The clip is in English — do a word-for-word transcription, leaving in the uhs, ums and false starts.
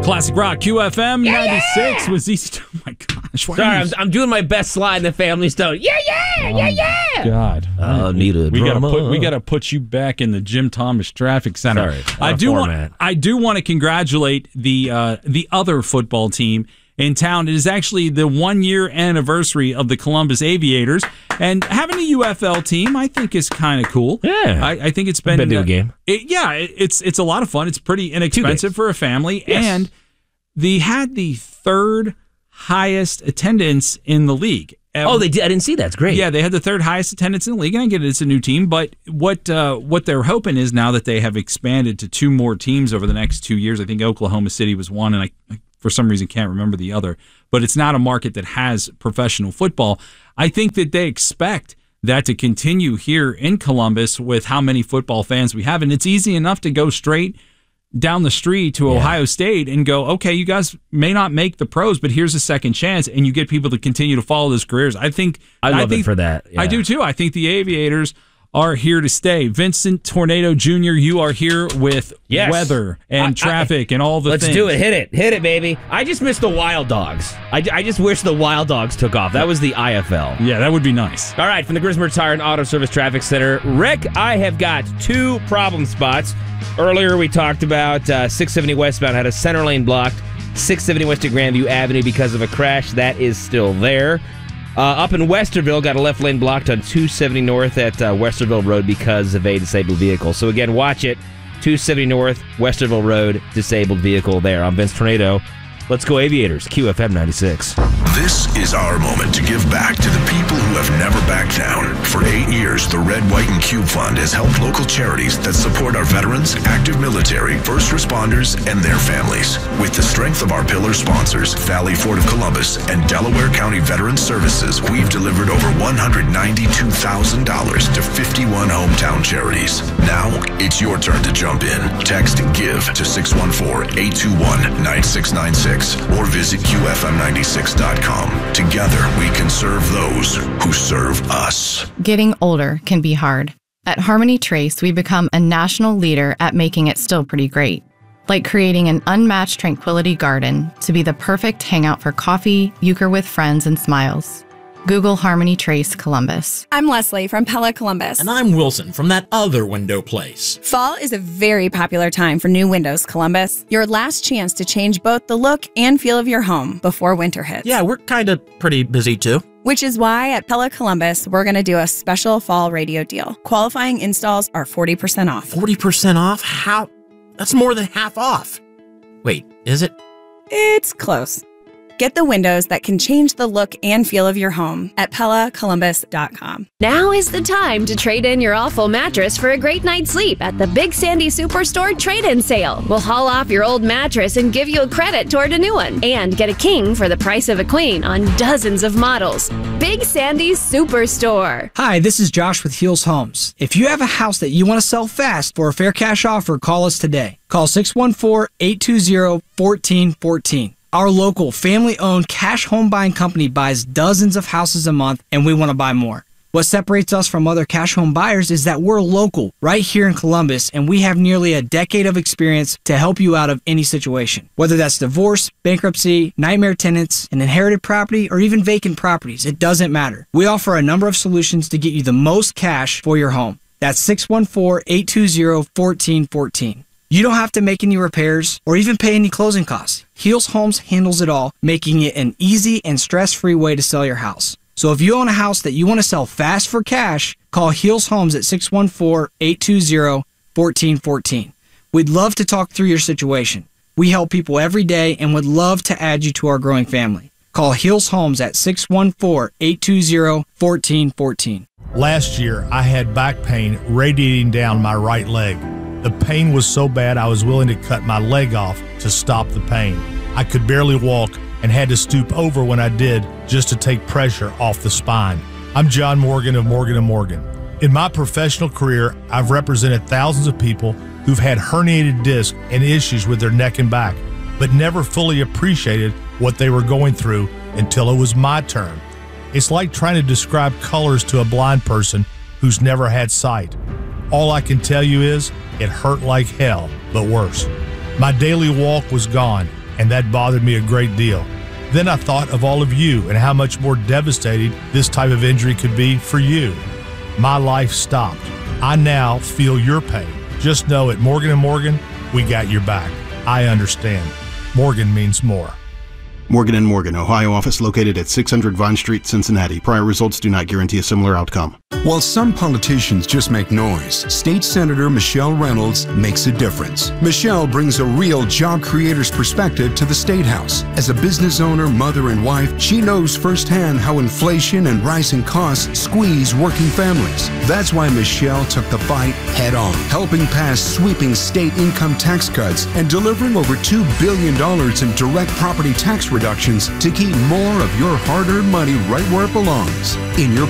Classic Rock, Q F M Yeah, ninety-six yeah. was East. Oh my gosh! Why Sorry, are I'm, you- I'm doing my best slide in the Family Stone. Yeah, yeah, yeah, yeah. God, I need a we gotta drummer. put we gotta put you back in the Jim Thomas Traffic Center. Sorry, I out of do format. want I do want to congratulate the uh, the other football team in town. It is actually the one year anniversary of the Columbus Aviators, and having a U F L team I think is kind of cool. Yeah. I, I think it's been, Been to a uh, game. It, yeah, it, it's it's a lot of fun. It's pretty inexpensive days. for a family, Yes. and they had the third highest attendance in the league. Oh, they did. I didn't see that. It's great. Yeah, they had the third highest attendance in the league. And I get it, it's a new team, but what uh, what they're hoping is now that they have expanded to two more teams over the next two years. I think Oklahoma City was one, and I, I for some reason can't remember the other. But it's not a market that has professional football. I think that they expect that to continue here in Columbus with how many football fans we have, and it's easy enough to go straight down the street to Yeah. Ohio State and go, okay, you guys may not make the pros, but here's a second chance, and you get people to continue to follow those careers. I think I love think, it for that. I Yeah. do too. I think the Aviators are here to stay. Vincent Tornado Junior, you are here with Yes. weather and I- I- traffic and all the Let's things. do it. Hit it. Hit it, baby. I just missed the Wild Dogs. I, I just wish the Wild Dogs took off. That was the I F L. Yeah, that would be nice. All right, from the Grismer Tire and Auto Service Traffic Center, Rick, I have got two problem spots. Earlier, we talked about uh, six seventy westbound had a center lane blocked. six seventy west of Grandview Avenue because of a crash. That is still there. Uh, up in Westerville, got a left lane blocked on two seventy north at uh, Westerville Road because of a disabled vehicle. So again, watch it. two seventy north, Westerville Road, disabled vehicle there. I'm Vince Tornado. Let's go Aviators, Q F M ninety-six. This is our moment to give back to the people who have never backed down. For eight years, the Red, White, and Cube Fund has helped local charities that support our veterans, active military, first responders, and their families. With the strength of our pillar sponsors, Valley Ford of Columbus and Delaware County Veterans Services, we've delivered over one hundred ninety-two thousand dollars to fifty-one hometown charities. Now, it's your turn to jump in. Text GIVE to six one four, eight two one, nine six nine six or visit Q F M ninety-six dot com. Together, we can serve those who serve us. Getting older can be hard. At Harmony Trace, we become a national leader at making it still pretty great. Like creating an unmatched tranquility garden to be the perfect hangout for coffee, euchre with friends, and smiles. Google Harmony Trace Columbus. I'm Leslie from Pella Columbus. And I'm Wilson from that other window place. Fall is a very popular time for new windows, Columbus. Your last chance to change both the look and feel of your home before winter hits. Yeah, we're kind of pretty busy too. Which is why at Pella Columbus, we're going to do a special fall radio deal. Qualifying installs are forty percent off. forty percent off? How? That's more than half off. Wait, is it? It's close. Get the windows that can change the look and feel of your home at Pella Columbus dot com. Now is the time to trade in your awful mattress for a great night's sleep at the Big Sandy Superstore trade-in sale. We'll haul off your old mattress and give you a credit toward a new one. And get a king for the price of a queen on dozens of models. Big Sandy Superstore. Hi, this is Josh with Heels Homes. If you have a house that you want to sell fast for a fair cash offer, call us today. Call six one four, eight two zero, one four one four. Our local family-owned cash home buying company buys dozens of houses a month, and we want to buy more. What separates us from other cash home buyers is that we're local, right here in Columbus, and we have nearly a decade of experience to help you out of any situation. Whether that's divorce, bankruptcy, nightmare tenants, an inherited property, or even vacant properties, it doesn't matter. We offer a number of solutions to get you the most cash for your home. That's six one four, eight two zero, one four one four. You don't have to make any repairs or even pay any closing costs. Heels Homes handles it all, making it an easy and stress-free way to sell your house. So if you own a house that you want to sell fast for cash, call Heels Homes at six one four, eight two zero, one four one four. We'd love to talk through your situation. We help people every day and would love to add you to our growing family. Call Heels Homes at six one four, eight two zero, one four one four. Last year, I had back pain radiating down my right leg. The pain was so bad I was willing to cut my leg off to stop the pain. I could barely walk and had to stoop over when I did just to take pressure off the spine. I'm John Morgan of Morgan and Morgan. In my professional career, I've represented thousands of people who've had herniated discs and issues with their neck and back, but never fully appreciated what they were going through until it was my turn. It's like trying to describe colors to a blind person who's never had sight. All I can tell you is it hurt like hell, but worse. My daily walk was gone, and that bothered me a great deal. Then I thought of all of you and how much more devastating this type of injury could be for you. My life stopped. I now feel your pain. Just know at Morgan and Morgan, we got your back. I understand. Morgan means more. Morgan and Morgan, Ohio office located at six hundred Vine Street, Cincinnati. Prior results do not guarantee a similar outcome. While some politicians just make noise, State Senator Michelle Reynolds makes a difference. Michelle brings a real job creator's perspective to the State House. As a business owner, mother, and wife, she knows firsthand how inflation and rising costs squeeze working families. That's why Michelle took the fight head on, helping pass sweeping state income tax cuts and delivering over two billion dollars in direct property tax reductions to keep more of your hard-earned money right where it belongs, in your